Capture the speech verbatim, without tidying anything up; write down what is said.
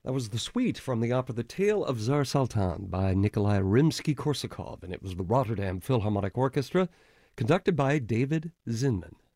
That was the suite from the opera The Tale of Tsar Sultan by Nikolai Rimsky-Korsakov, and it was the Rotterdam Philharmonic Orchestra, conducted by David Zinman.